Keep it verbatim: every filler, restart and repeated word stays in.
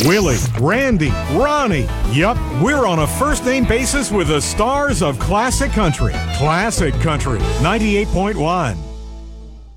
Willie, Randy, Ronnie. Yup, we're on a first-name basis with the stars of Classic Country. Classic Country, ninety-eight point one.